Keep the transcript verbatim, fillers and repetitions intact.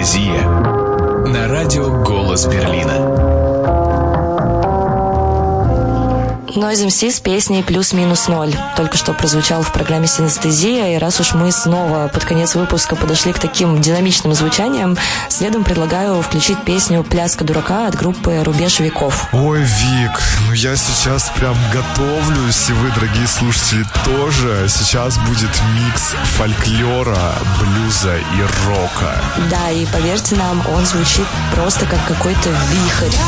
Синестезия на радио «Голос Берлина». Noise эм си с песней «Плюс-минус ноль» только что прозвучал в программе «Синестезия», и раз уж мы снова под конец выпуска подошли к таким динамичным звучаниям, следом предлагаю включить песню «Пляска дурака» от группы «Рубеж веков». Ой, Вик, ну я сейчас прям готовлюсь, и вы, дорогие слушатели, тоже. Сейчас будет микс фольклора, блюза и рока. Да, и поверьте нам, он звучит просто как какой-то вихрь.